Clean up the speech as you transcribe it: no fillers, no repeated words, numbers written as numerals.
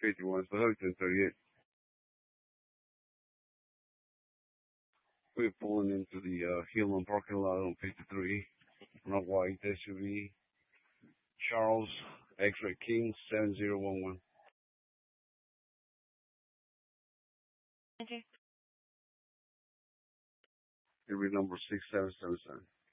51, so 38. We're pulling into the Hillman parking lot on 53 on a white SUV. Charles X-Ray King 7011. Okay. Every number 6777.